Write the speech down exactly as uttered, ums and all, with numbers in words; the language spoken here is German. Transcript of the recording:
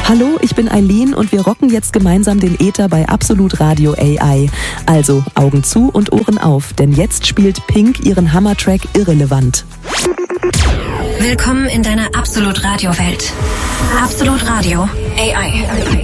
Hallo, ich bin Eileen und wir rocken jetzt gemeinsam den Äther bei Absolut Radio A I. Also Augen zu und Ohren auf, denn jetzt spielt Pink ihren Hammertrack Irrelevant. Willkommen in deiner Absolut Radio Welt. Absolut Radio A I.